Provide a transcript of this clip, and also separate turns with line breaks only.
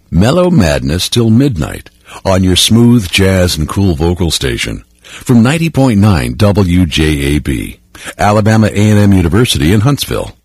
Mellow madness till midnight on your smooth jazz and cool vocal station from 90.9 WJAB, Alabama A&M University in Huntsville.